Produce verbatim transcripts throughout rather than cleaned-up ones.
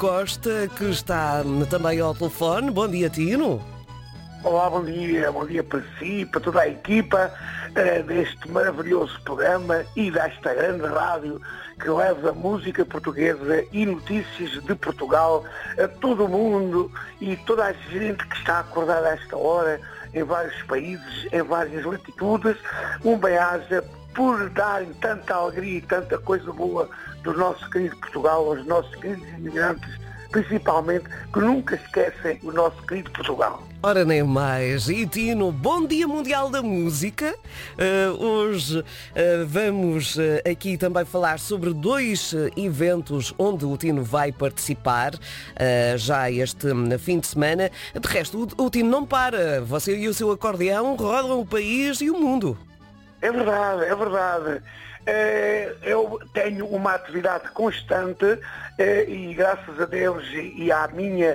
Costa, que está também ao telefone. Bom dia, Tino. Olá, bom dia, bom dia para si, para toda a equipa uh, deste maravilhoso programa e desta grande rádio que leva música portuguesa e notícias de Portugal a todo o mundo e toda a gente que está acordada a esta hora em vários países, em várias latitudes. Um bem-aja por darem tanta alegria e tanta coisa boa do nosso querido Portugal aos nossos queridos imigrantes, principalmente, que nunca esquecem o nosso querido Portugal. Ora, nem mais. E Tino, bom dia Mundial da Música. Uh, hoje uh, vamos uh, aqui também falar sobre dois uh, eventos onde o Tino vai participar uh, já este um, fim de semana. De resto, o, o Tino não para. Você e o seu acordeão rodam o país e o mundo. É verdade, é verdade. Eu tenho uma atividade constante e graças a Deus e à minha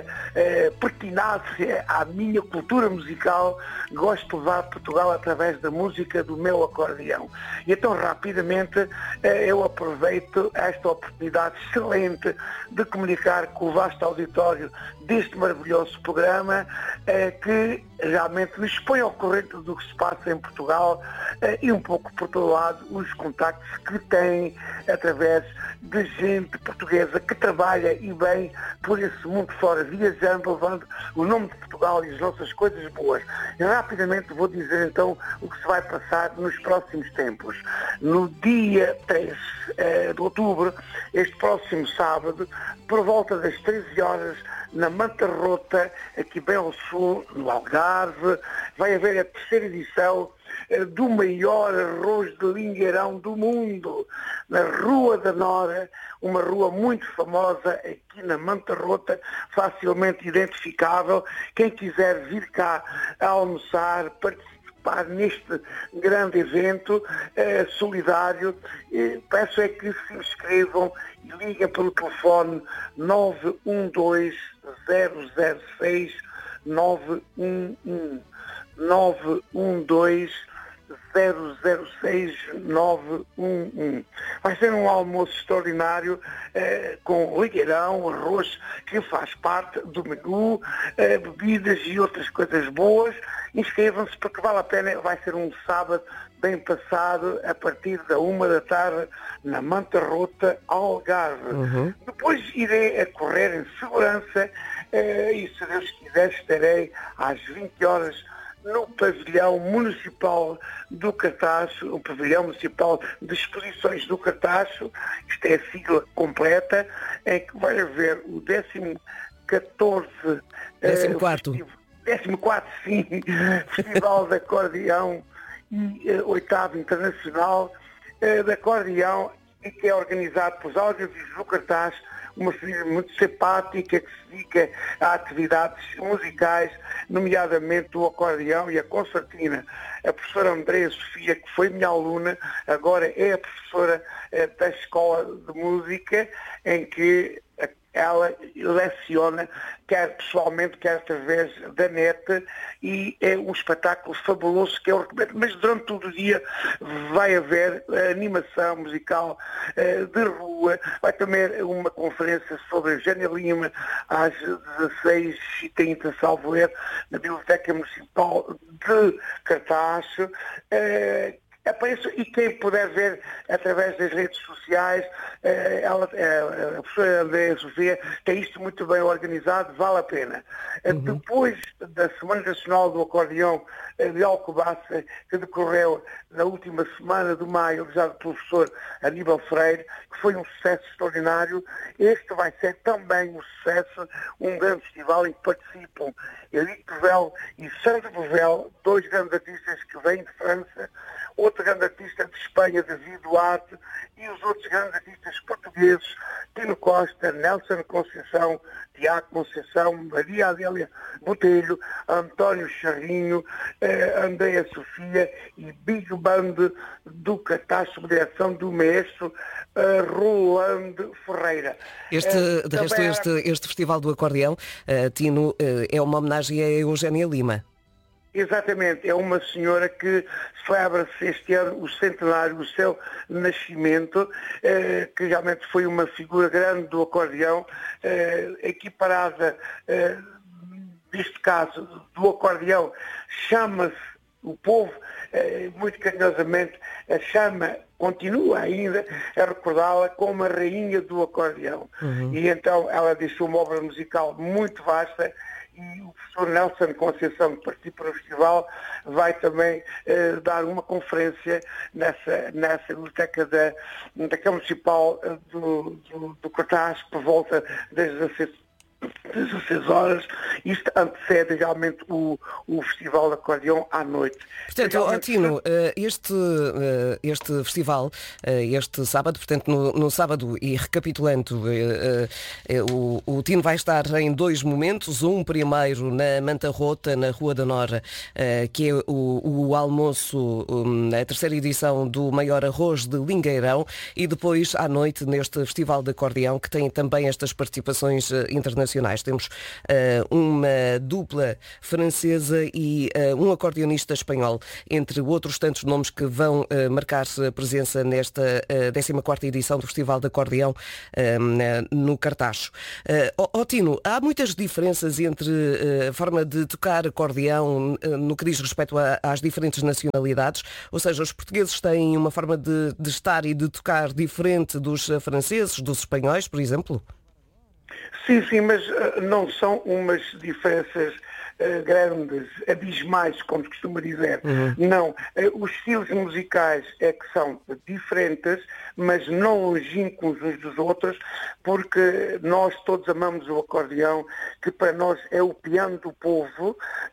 pertinácia, à minha cultura musical, gosto de levar Portugal através da música do meu acordeão. E então rapidamente eu aproveito esta oportunidade excelente de comunicar com o vasto auditório deste maravilhoso programa que realmente nos põe ao corrente do que se passa em Portugal e um pouco por todo lado os contactos que tem através de gente portuguesa que trabalha e bem por esse mundo fora, viajando, levando o nome de Portugal e as nossas coisas boas. E rapidamente vou dizer então o que se vai passar nos próximos tempos. No dia três de outubro, este próximo sábado, por volta das treze horas, na Manta Rota, aqui bem ao sul, no Algarve, vai haver a terceira edição do maior arroz de lingueirão do mundo, na Rua da Nora, uma rua muito famosa aqui na Manta Rota, facilmente identificável. Quem quiser vir cá a almoçar, participar neste grande evento eh, solidário, eh, peço é que se inscrevam e liguem pelo telefone nove um dois zero zero seis nove um um nove um dois zero zero seis nove um um. Vai ser um almoço extraordinário eh, com ligueirão, arroz, que faz parte do menu, eh, bebidas e outras coisas boas. Inscrevam-se porque vale a pena. Vai ser um sábado bem passado a partir da uma da tarde na Manta Rota, Algarve. Uhum. Depois irei a correr em segurança eh, e se Deus quiser estarei às vinte horas no pavilhão municipal do Cartacho, o pavilhão municipal de exposições do Cartacho. Isto é a sigla completa, em que vai haver o décimo catorze décimo quarto uh, décimo quarto, sim, Festival de Acordeão e uh, oitavo Internacional uh, de Acordeão, e que é organizado pelos Audiovisuais do Cartacho, uma família muito simpática que se dedica a atividades musicais, nomeadamente o acordeão e a concertina. A professora Andréa Sofia, que foi minha aluna, agora é a professora eh, da Escola de Música, em que ela leciona, quer pessoalmente, quer através da net, e é um espetáculo fabuloso que eu recomendo. Mas durante todo o dia vai haver animação musical de rua, vai também uma conferência sobre Eugénia Lima às dezasseis e trinta, salvo erro, na Biblioteca Municipal de Cartacho. Apareço, e quem puder ver através das redes sociais, ela, a professora Andréa Sofia tem isto muito bem organizado, vale a pena. Uhum. Depois da Semana Nacional do Acordeão de Alcobaça, que decorreu na última semana de maio, realizado pelo professor Aníbal Freire, que foi um sucesso extraordinário, este vai ser também um sucesso, um grande festival em que participam Eric Pouvel e Sandro Pouvel, dois grandes artistas que vêm de França, outro grande artista de Espanha, David Duarte, e os outros grandes artistas portugueses, Tino Costa, Nelson Conceição, Tiago Conceição, Maria Adélia Botelho, António Charrinho, eh, Andréa Sofia e Big Band do Cartacho, direção do maestro eh, Rolando Ferreira. Este, eh, de resto, este, este Festival do Acordeão, uh, Tino, uh, é uma homenagem a Eugénia Lima. Exatamente, é uma senhora que celebra-se este ano o centenário do seu nascimento, eh, que realmente foi uma figura grande do acordeão, eh, equiparada, eh, neste caso, do acordeão, chama-se o povo, eh, muito carinhosamente, a chama, continua ainda a recordá-la como a rainha do acordeão. Uhum. E então ela deixou uma obra musical muito vasta, e o professor Nelson Conceição, que participa no festival, vai também eh, dar uma conferência nessa, nessa biblioteca da, da Câmara Municipal do, do, do Cartaz, por volta das dezasseis horas. Isto antecede realmente o, o Festival de Acordeão à noite. Portanto, realmente... Tino, este, este festival, este sábado, portanto, no, no sábado, e recapitulando, o, o Tino vai estar em dois momentos. Um primeiro na Manta Rota, na Rua da Nora, que é o, o almoço, a terceira edição do Maior Arroz de Lingueirão, e depois à noite neste Festival de Acordeão, que tem também estas participações internacionais. Temos uh, uma dupla francesa e uh, um acordeonista espanhol, entre outros tantos nomes que vão uh, marcar a presença nesta uh, décima quarta edição do Festival de Acordeão uh, no Cartacho. Uh, oh, Tino, há muitas diferenças entre uh, a forma de tocar acordeão uh, no que diz respeito a, às diferentes nacionalidades? Ou seja, os portugueses têm uma forma de, de estar e de tocar diferente dos franceses, dos espanhóis, por exemplo? Sim, sim, mas uh, não são umas diferenças uh, grandes, abismais, como se costuma dizer. Uhum. Não. Uh, os estilos musicais é que são diferentes, mas não longínquos uns dos outros, porque nós todos amamos o acordeão, que para nós é o piano do povo,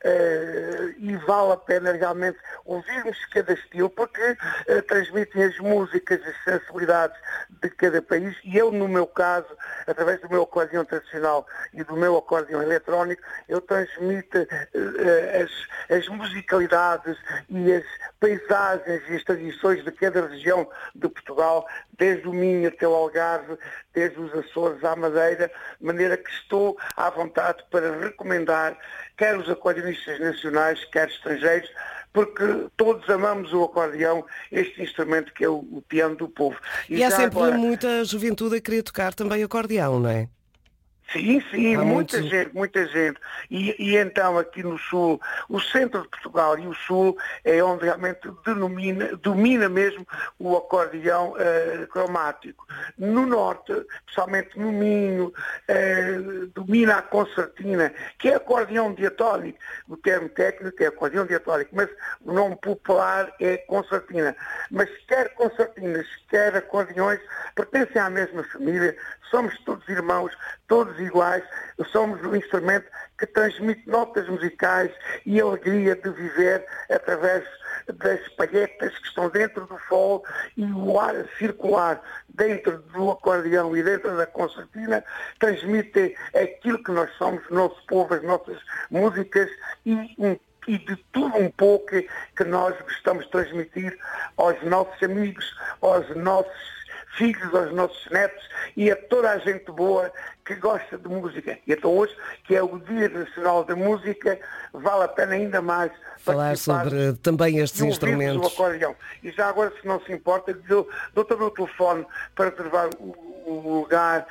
uh, e vale a pena realmente ouvirmos cada estilo, porque uh, transmitem as músicas, as sensibilidades de cada país, e eu, no meu caso, através do meu acordeão tradicional e do meu acordeão eletrónico, eu transmito uh, as, as musicalidades e as paisagens e as tradições de cada região de Portugal, desde o Minho até o Algarve, desde os Açores à Madeira, de maneira que estou à vontade para recomendar quer os acordeonistas nacionais, quer estrangeiros, porque todos amamos o acordeão, este instrumento que é o, o piano do povo. E, e há sempre agora... muita juventude a querer tocar também acordeão, não é? Sim, sim, Há muita muito... gente, muita gente. E, e então aqui no Sul, o centro de Portugal e o Sul é onde realmente denomina, domina mesmo o acordeão uh, cromático. No Norte, especialmente no Minho, uh, domina a concertina, que é acordeão diatónico. O termo técnico é acordeão diatónico, mas o nome popular é concertina. Mas quer concertinas, quer acordeões, pertencem à mesma família, somos todos irmãos, todos iguais, somos um instrumento que transmite notas musicais e alegria de viver através das palhetas que estão dentro do fole, e o ar circular dentro do acordeão e dentro da concertina transmite aquilo que nós somos, o nosso povo, as nossas músicas e um e de tudo um pouco que nós gostamos de transmitir aos nossos amigos, aos nossos filhos, aos nossos netos e a toda a gente boa que gosta de música. E então hoje, que é o Dia Nacional da Música, vale a pena ainda mais falar sobre também estes instrumentos. O acordeão. E já agora, se não se importa, dou-te o meu telefone para reservar o lugar.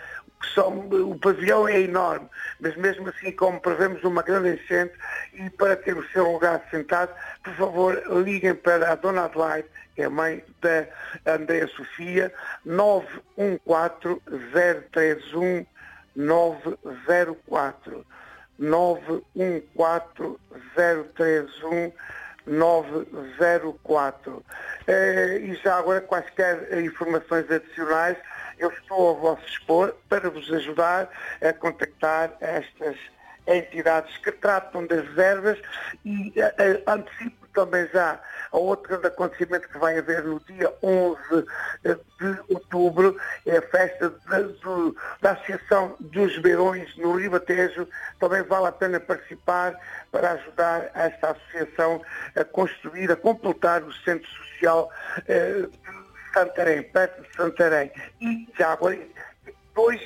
O pavilhão é enorme, mas mesmo assim, como prevemos uma grande enchente, e para ter o seu lugar sentado, por favor, liguem para a Dona Adelaide, que é a mãe da Andréa Sofia, nove um quatro, zero três um, nove zero quatro. nove um quatro, zero três um, nove zero quatro. E já agora, quaisquer informações adicionais, eu estou a vosso dispor para vos ajudar a contactar estas entidades que tratam das reservas, e uh, antecipo também já a outro grande acontecimento que vai haver no dia onze de outubro, é a festa de, de, da Associação dos Beirões no Ribatejo. Também vale a pena participar para ajudar esta associação a construir, a completar o centro social uh, de Santarém, perto de Santarém. E já agora, dois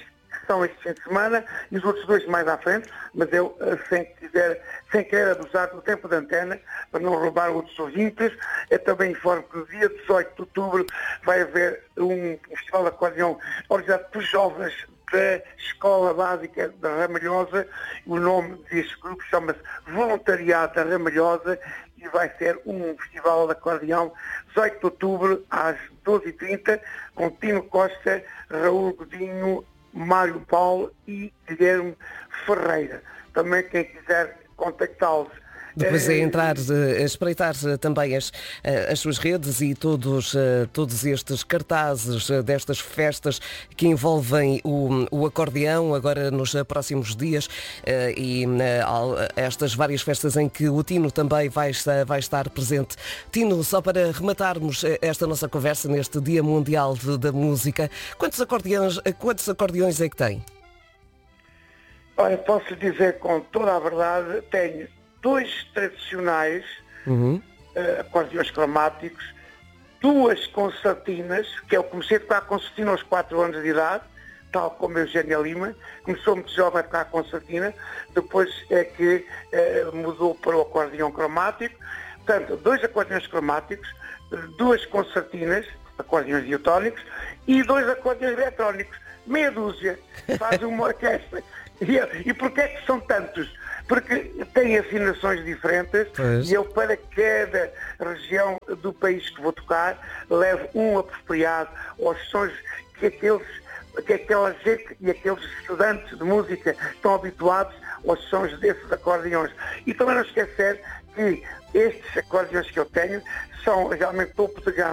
são este fim de semana e os outros dois mais à frente, mas eu, sem, quiser, sem querer abusar do tempo da antena, para não roubar outros ouvintes, eu também informo que no dia dezoito de outubro vai haver um festival de acordeão organizado por jovens da Escola Básica da Ramalhosa. O nome deste grupo chama-se Voluntariado da Ramalhosa e vai ser um festival de acordeão dezoito de outubro às doze e trinta com Tino Costa, Raul Godinho, Mário Paulo e Guilherme Ferreira. Também quem quiser contactá-los. Depois é entrar, a espreitar também as, as suas redes e todos, todos estes cartazes destas festas que envolvem o, o acordeão agora nos próximos dias e estas várias festas em que o Tino também vai, vai estar presente. Tino, só para rematarmos esta nossa conversa neste Dia Mundial de, da Música, quantos acordeões, quantos acordeões é que tem? Olha, posso dizer com toda a verdade, tenho dois tradicionais, uhum. uh, acordeões cromáticos, duas concertinas, que eu comecei a tocar concertina aos quatro anos de idade, tal como a Eugénia Lima, começou muito jovem a tocar concertina, depois é que uh, mudou para o acordeão cromático, portanto, dois acordeões cromáticos, duas concertinas, acordeões diatónicos, e dois acordeões eletrónicos, meia dúzia, faz uma orquestra. E, e porquê é que são tantos? Porque têm afinações diferentes pois. E eu, para cada região do país que vou tocar, levo um apropriado aos sons que aqueles, que aquela gente e aqueles estudantes de música estão habituados aos sons desses acordeões. E também não esquecer que estes acordeões que eu tenho são realmente topo de gama.